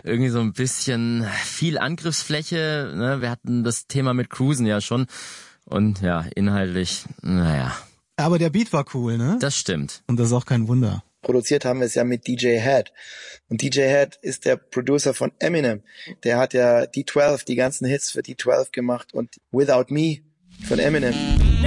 irgendwie so ein bisschen viel Angriffsfläche. Ne? Wir hatten das Thema mit Cruisen ja schon. Und ja, inhaltlich, naja. Aber der Beat war cool, ne? Das stimmt. Und das ist auch kein Wunder. Produziert haben wir es ja mit DJ Head. Und DJ Head ist der Producer von Eminem. Der hat ja D12, die ganzen Hits für D12 gemacht und Without Me von Eminem.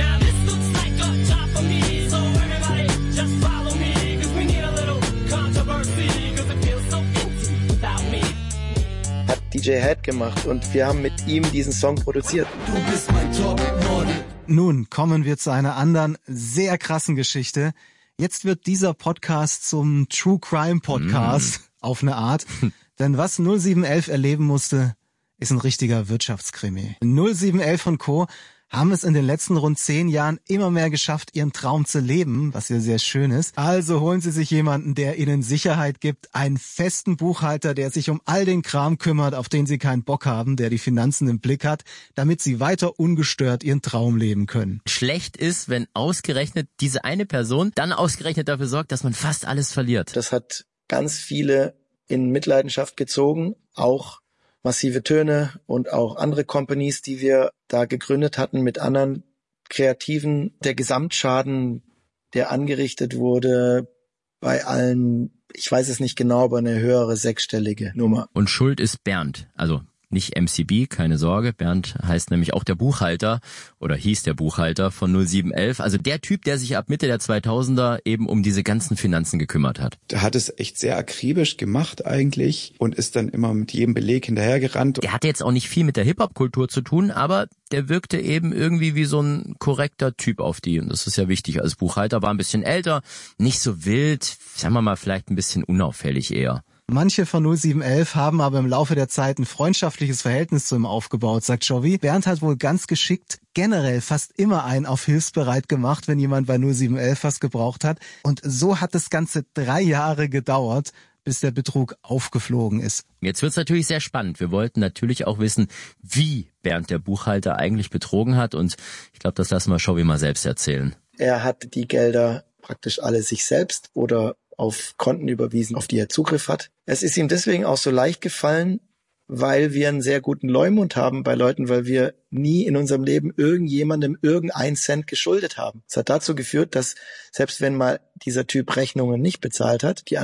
Hat DJ Head gemacht und wir haben mit ihm diesen Song produziert. Du bist mein Topmodel. Nun kommen wir zu einer anderen sehr krassen Geschichte. Jetzt wird dieser Podcast zum True Crime Podcast auf eine Art. Denn was 0711 erleben musste, ist ein richtiger Wirtschaftskrimi. 0711 und Co. haben es in den letzten rund 10 Jahren immer mehr geschafft, ihren Traum zu leben, was ja sehr schön ist. Also holen Sie sich jemanden, der Ihnen Sicherheit gibt, einen festen Buchhalter, der sich um all den Kram kümmert, auf den Sie keinen Bock haben, der die Finanzen im Blick hat, damit Sie weiter ungestört Ihren Traum leben können. Schlecht ist, wenn ausgerechnet diese eine Person dann ausgerechnet dafür sorgt, dass man fast alles verliert. Das hat ganz viele in Mitleidenschaft gezogen, auch Massive Töne und auch andere Companies, die wir da gegründet hatten mit anderen Kreativen. Der Gesamtschaden, der angerichtet wurde bei allen, ich weiß es nicht genau, aber eine höhere sechsstellige Nummer. Und schuld ist Bernd, also nicht MCB, keine Sorge. Bernd heißt nämlich auch der Buchhalter oder hieß der Buchhalter von 0711. Also der Typ, der sich ab Mitte der 2000er eben um diese ganzen Finanzen gekümmert hat. Der hat es echt sehr akribisch gemacht eigentlich und ist dann immer mit jedem Beleg hinterhergerannt. Der hatte jetzt auch nicht viel mit der Hip-Hop-Kultur zu tun, aber der wirkte eben irgendwie wie so ein korrekter Typ auf die. Und das ist ja wichtig. Als Buchhalter war ein bisschen älter, nicht so wild, sagen wir mal vielleicht ein bisschen unauffällig eher. Manche von 0711 haben aber im Laufe der Zeit ein freundschaftliches Verhältnis zu ihm aufgebaut, sagt Jovi. Bernd hat wohl ganz geschickt generell fast immer einen auf hilfsbereit gemacht, wenn jemand bei 0711 was gebraucht hat. Und so hat das Ganze 3 Jahre gedauert, bis der Betrug aufgeflogen ist. Jetzt wird's natürlich sehr spannend. Wir wollten natürlich auch wissen, wie Bernd der Buchhalter eigentlich betrogen hat. Und ich glaube, das lassen wir Jovi mal selbst erzählen. Er hat die Gelder praktisch alle sich selbst oder auf Konten überwiesen, auf die er Zugriff hat. Es ist ihm deswegen auch so leicht gefallen, weil wir einen sehr guten Leumund haben bei Leuten, weil wir nie in unserem Leben irgendjemandem irgendeinen Cent geschuldet haben. Es hat dazu geführt, dass selbst wenn mal dieser Typ Rechnungen nicht bezahlt hat, die